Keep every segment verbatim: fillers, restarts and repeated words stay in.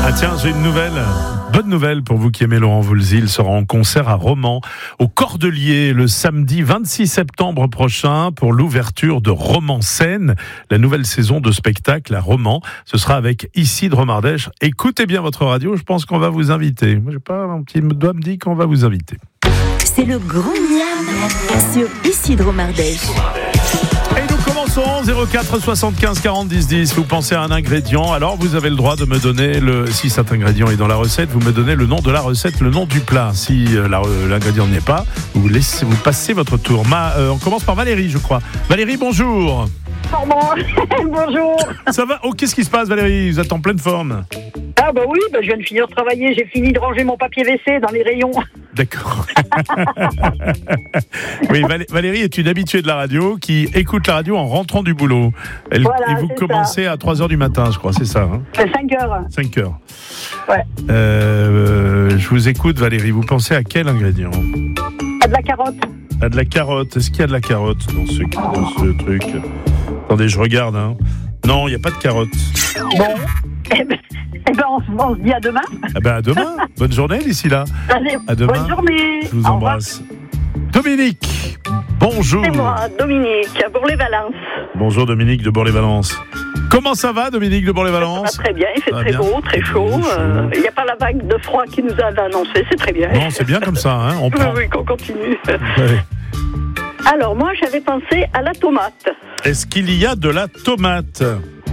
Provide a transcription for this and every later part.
Ah tiens, j'ai une nouvelle, bonne nouvelle pour vous qui aimez Laurent Voulzy. Il sera en concert à Romans, au Cordelier, le samedi vingt-six septembre prochain pour l'ouverture de Romans Scène, la nouvelle saison de spectacle à Romans. Ce sera avec Isidre Mardèche. Écoutez bien votre radio, je pense qu'on va vous inviter. Moi, j'ai pas, un petit doigt me dit qu'on va vous inviter. C'est le grand miam sur Isidre Mardèche. Et nous commençons zéro quatre soixante-quinze quarante dix dix. Vous pensez à un ingrédient, alors vous avez le droit de me donner le. Si cet ingrédient est dans la recette, vous me donnez le nom de la recette, le nom du plat. Si euh, la, euh, l'ingrédient n'y est pas, vous laissez, vous passez votre tour. Ma, euh, on commence par Valérie, je crois. Valérie, bonjour. Pardon. Bonjour. Ça va? Oh, qu'est-ce qui se passe, Valérie? Vous êtes en pleine forme? Ah bah oui, bah je viens de finir de travailler, j'ai fini de ranger mon papier W C dans les rayons. D'accord. Oui, Valérie est une habituée de la radio qui écoute la radio en rentrant du boulot. Elle, voilà, et vous commencez ça. à trois heures du matin, je crois, c'est ça hein? cinq heures. cinq heures. Ouais. Euh, je vous écoute, Valérie. Vous pensez à quel ingrédient? À de la carotte. À de la carotte. Est-ce qu'il y a de la carotte dans ce, dans ce truc? Attendez, je regarde. Hein. Non, il n'y a pas de carotte. Bon. Eh ben, eh ben on, on se dit à demain. Ah ben à demain. Bonne journée d'ici là. Allez, à demain. bonne journée. Je vous Au embrasse. Dominique, bonjour. C'est moi, Dominique, à Bourg-les-Valence. Bonjour Dominique de Bourg-les-Valence. Comment ça va Dominique de Bourg-les-Valence? Ça va très bien, il fait très bien. beau, très chaud. Il euh, n'y a pas la vague de froid qui nous a annoncé, c'est très bien. Non, c'est bien comme ça, hein. On prend. Oui, oui, qu'on continue. Ouais. Alors moi, j'avais pensé à la tomate. Est-ce qu'il y a de la tomate?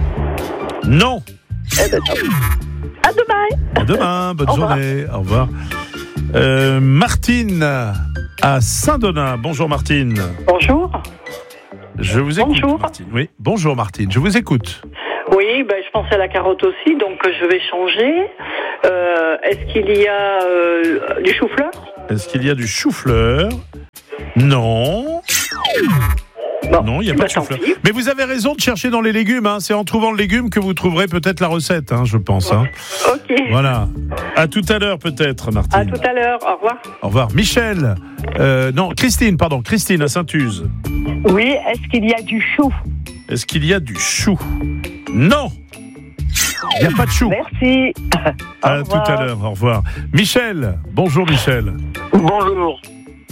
Non. Eh ben, à demain. À demain, bonne Au revoir. journée. Au revoir. Euh, Martine à Saint-Donat. Bonjour Martine. Bonjour. Je vous écoute. Bonjour. Martine. Oui. Bonjour Martine, je vous écoute. Oui, ben, je pensais à la carotte aussi, donc je vais changer. Euh, est-ce qu'il y a euh, du chou-fleur? Est-ce qu'il y a du chou-fleur? Non. Bon, Non, il n'y a bah, pas de chou-fleur. Mais vous avez raison de chercher dans les légumes. Hein. C'est en trouvant le légume que vous trouverez peut-être la recette, hein, je pense. Hein. Ok. Voilà. À tout à l'heure peut-être, Martine. À tout à l'heure. Au revoir. Au revoir. Michel. Euh, non, Christine, pardon. Christine à Saint-Use. Oui, est-ce qu'il y a du chou? Est-ce qu'il y a du chou? Non. Il n'y a pas de chou. Merci. À Au tout revoir. à l'heure. Au revoir. Michel. Bonjour Michel. Bonjour.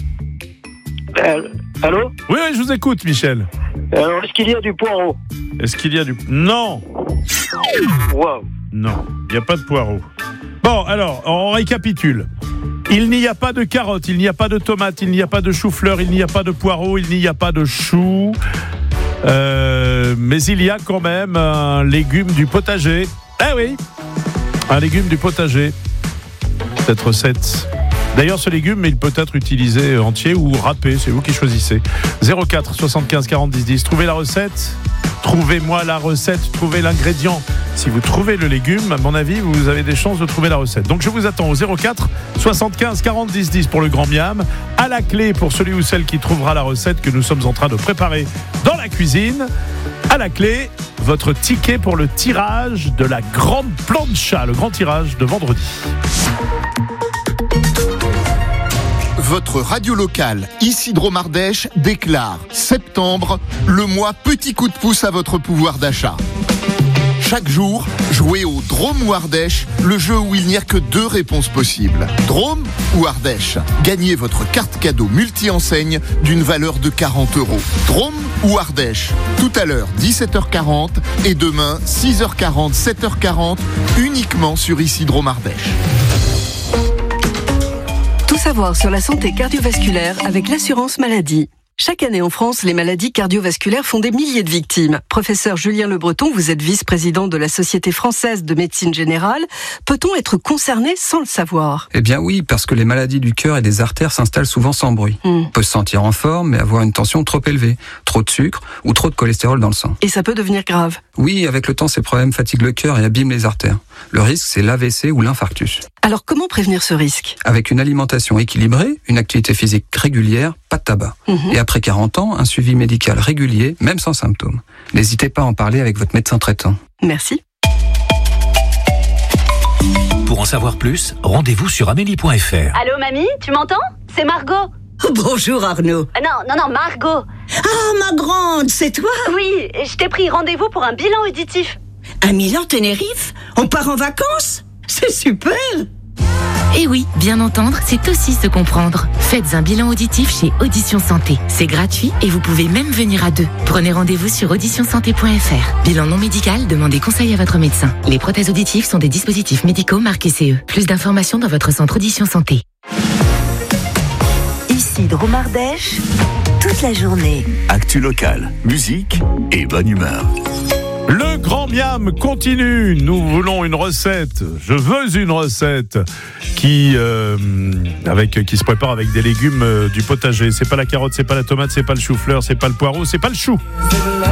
Euh, allô? Oui, oui, je vous écoute, Michel. Alors, est-ce qu'il y a du poireau? Est-ce qu'il y a du... Non. Waouh. Non, il n'y a pas de poireau. Bon, alors, on récapitule. Il n'y a pas de carottes, il n'y a pas de tomates, il n'y a pas de chou-fleur, il n'y a pas de poireau, il n'y a pas de chou. Euh, mais il y a quand même un légume du potager. Eh oui, un légume du potager. Cette recette. D'ailleurs, ce légume, il peut être utilisé entier ou râpé, c'est vous qui choisissez. zéro quatre soixante-quinze quarante dix dix. Trouvez la recette. Trouvez-moi la recette, trouvez l'ingrédient. Si vous trouvez le légume, à mon avis, vous avez des chances de trouver la recette. Donc je vous attends au zéro quatre soixante-quinze quarante dix dix pour le grand miam. À la clé pour celui ou celle qui trouvera la recette que nous sommes en train de préparer dans la cuisine. À la clé, votre ticket pour le tirage de la grande plancha, le grand tirage de vendredi. Votre radio locale, Isidro Mardèche, déclare septembre, le mois petit coup de pouce à votre pouvoir d'achat. Chaque jour, jouez au Drôme ou Ardèche, le jeu où il n'y a que deux réponses possibles. Drôme ou Ardèche. Gagnez votre carte cadeau multi-enseigne d'une valeur de quarante euros. Drôme ou Ardèche. Tout à l'heure, dix-sept heures quarante et demain, six heures quarante, sept heures quarante, uniquement sur Isidro Mardèche. Tout savoir sur la santé cardiovasculaire avec l'assurance maladie. Chaque année en France, les maladies cardiovasculaires font des milliers de victimes. Professeur Julien Le Breton, vous êtes vice-président de la Société française de médecine générale. Peut-on être concerné sans le savoir? Eh bien oui, parce que les maladies du cœur et des artères s'installent souvent sans bruit. Hmm. On peut se sentir en forme, mais avoir une tension trop élevée, trop de sucre ou trop de cholestérol dans le sang. Et ça peut devenir grave. Oui, avec le temps, ces problèmes fatiguent le cœur et abîment les artères. Le risque, c'est l'A V C ou l'infarctus. Alors comment prévenir ce risque? Avec une alimentation équilibrée, une activité physique régulière, pas de tabac. Mmh. Et après quarante ans, un suivi médical régulier, même sans symptômes. N'hésitez pas à en parler avec votre médecin traitant. Merci. Pour en savoir plus, rendez-vous sur amélie point f r. Allô mamie, tu m'entends? C'est Margot. Bonjour Arnaud. Ah non, non, non, Margot. Ah ma grande, c'est toi? Oui, je t'ai pris rendez-vous pour un bilan auditif. Un Milan Tenerife? On part en vacances? C'est super. Et oui, bien entendre, c'est aussi se comprendre. Faites un bilan auditif chez Audition Santé. C'est gratuit et vous pouvez même venir à deux. Prenez rendez-vous sur audition santé point f r. Bilan non médical, demandez conseil à votre médecin. Les prothèses auditives sont des dispositifs médicaux marqués C E. Plus d'informations dans votre centre Audition Santé. Ici Drôme Ardèche, toute la journée. Actu locale, musique et bonne humeur. Le grand miam continue. Nous voulons une recette. Je veux une recette qui euh, avec qui se prépare avec des légumes euh, du potager. C'est pas la carotte, c'est pas la tomate, c'est pas le chou-fleur, c'est pas le poireau, c'est pas le chou.